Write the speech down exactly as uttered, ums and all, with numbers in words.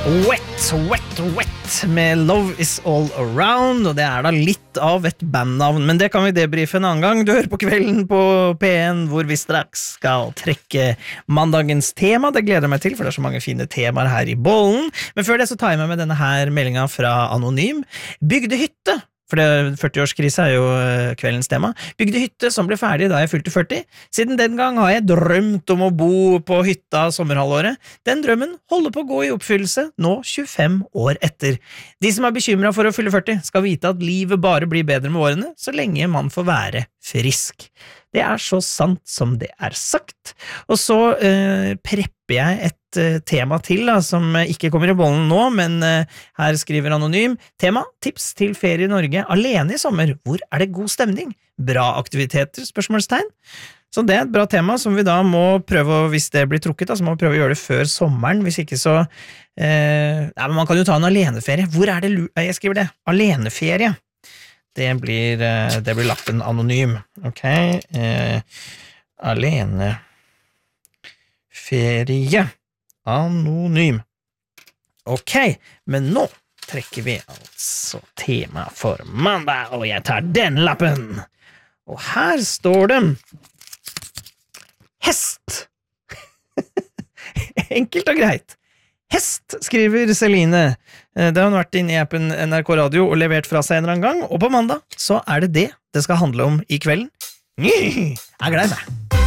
Wet, wet, wet med Love is all around, og det er da litt av et bandnavn, men det kan vi debrife en annen gang. Du hører på Kvelden på P en, hvor vi straks skal trekke mandagens tema. Det gleder jeg meg til, for det er så mange fine temaer her i bollen. Men før det så tar jeg med meg denne her meldingen fra Anonym. Bygde hytte. For det førti-årskrise er jo kveldens tema. Bygde hytte som ble ferdig da jeg fylte førti. Siden den gang har jeg drømt om å bo på hytta sommerhalvåret. Den drømmen holder på å gå i oppfyllelse nå tjuefem år etter. De som er bekymret for å fylle førti skal vite at livet bare blir bedre med årene så lenge man får være frisk. Det er så sant som det er sagt. Og så eh, prepper jeg et eh, tema til da, som ikke kommer i bollen nå, men eh, her skriver Anonym. Tema, tips til ferie i Norge alene i sommer. Hvor er det god stemning? Bra aktiviteter? Spørsmålstegn. Så det er et bra tema som vi da må prøve, hvis det blir trukket, da, så må vi prøve å gjøre det før sommeren. Hvis ikke så eh, ja, men man kan jo ta en aleneferie. Hvor er det lu- jeg skriver det? Aleneferie. Det blir, det blir lappen Anonym. Ok, eh, alene ferie Anonym. Ok, men nå trekker vi altså tema for mandag, og jeg tar den lappen. Og her står det hest. Enkelt og greit. Hest, skriver Celine. Det har hun vært inn i appen N R K Radio og levert fra seg en eller annen gang, og på mandag så er det det det skal handle om i kvelden. Jeg gleder meg.